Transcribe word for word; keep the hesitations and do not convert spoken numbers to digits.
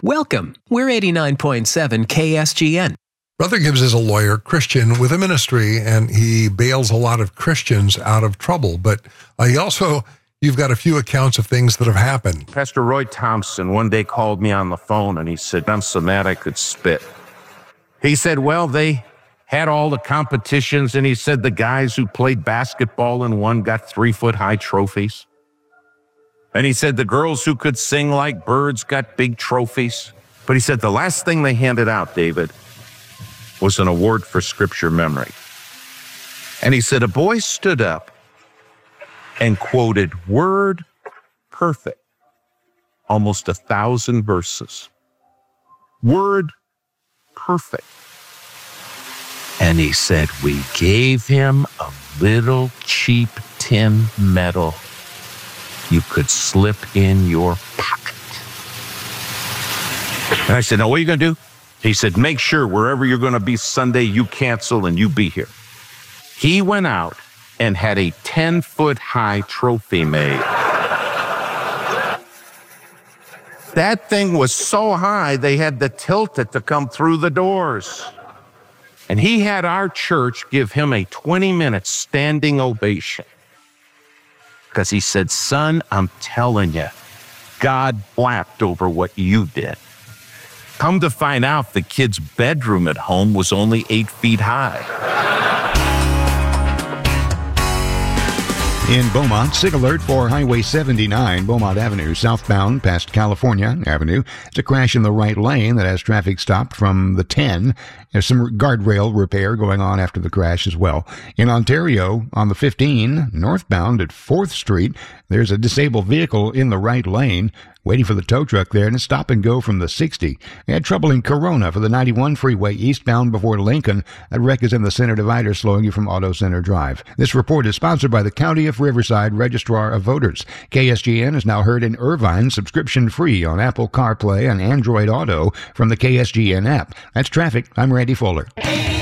Welcome. We're eighty-nine point seven K S G N. Brother Gibbs is a lawyer, Christian, with a ministry, and he bails a lot of Christians out of trouble. But uh, he also, you've got a few accounts of things that have happened. Pastor Roy Thompson one day called me on the phone, and he said, I'm so mad I could spit. He said, well, they had all the competitions, and he said the guys who played basketball and won got three-foot-high trophies. And he said the girls who could sing like birds got big trophies. But he said the last thing they handed out, David, was an award for scripture memory. And he said a boy stood up and quoted word perfect, almost a thousand verses. Word perfect. And he said, we gave him a little cheap tin medal you could slip in your pocket. And I said, now what are you going to do? He said, make sure wherever you're going to be Sunday, you cancel and you be here. He went out and had a ten-foot-high trophy made. That thing was so high, they had to tilt it to come through the doors. And he had our church give him a twenty-minute standing ovation. Because he said, son, I'm telling you, God blapped over what you did. Come to find out, the kid's bedroom at home was only eight feet high. In Beaumont, SIG alert for Highway seventy-nine, Beaumont Avenue, southbound past California Avenue. It's a crash in the right lane that has traffic stopped from the ten. There's some guardrail repair going on after the crash as well. In Ontario, on the fifteen, northbound at fourth Street, there's a disabled vehicle in the right lane, waiting for the tow truck there, and a stop and go from the sixty. We had trouble in Corona for the ninety-one freeway eastbound before Lincoln. That wreck is in the center divider, slowing you from Auto Center Drive. This report is sponsored by the County of Riverside Registrar of Voters. K S G N is now heard in Irvine, subscription-free on Apple CarPlay and Android Auto from the K S G N app. That's traffic. I'm Randy Fuller.